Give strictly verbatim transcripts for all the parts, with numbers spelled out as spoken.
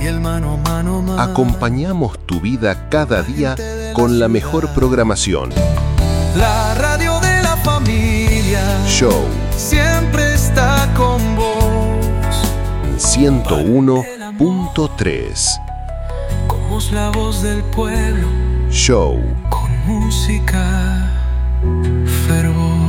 el mano a mano más. Acompañamos tu vida cada día con la mejor programación. La radio de la familia. Show. Siempre está con vos. ciento uno punto tres. Como es la voz del pueblo. Show. Con música, fervor.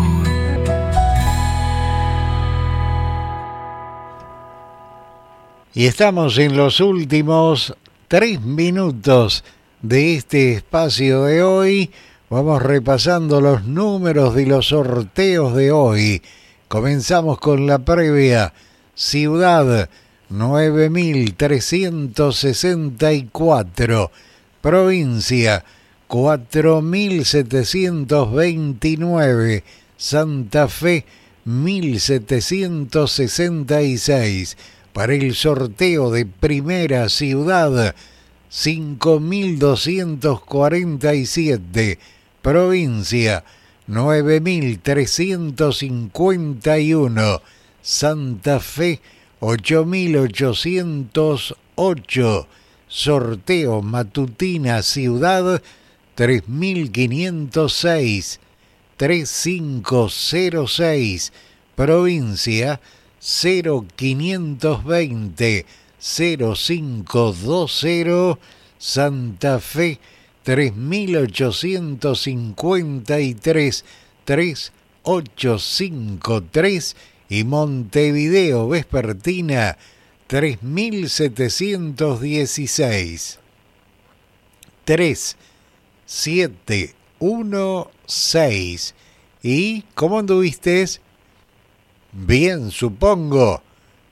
Y estamos en los últimos tres minutos de este espacio de hoy. Vamos repasando los números de los sorteos de hoy. Comenzamos con la previa. Ciudad, nueve mil trescientos sesenta y cuatro. Provincia, cuatro mil setecientos veintinueve. Santa Fe, mil setecientos sesenta y seis. Para el sorteo de primera ciudad, cinco mil doscientos cuarenta y siete. Provincia, nueve mil trescientos cincuenta y uno. Santa Fe, ocho mil ochocientos ocho. Sorteo matutina ciudad, tres mil quinientos seis. tres mil quinientos seis. Provincia, cero quinientos veinte. cero cinco veinte. Santa Fe, tres mil ochocientos cincuenta y tres. tres mil ochocientos cincuenta y tres. Y Montevideo Vespertina, tres mil setecientos dieciséis. tres mil setecientos dieciséis. ¿Y cómo anduviste? Bien, supongo.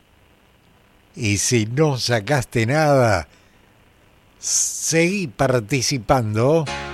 Y si no sacaste nada, seguí participando.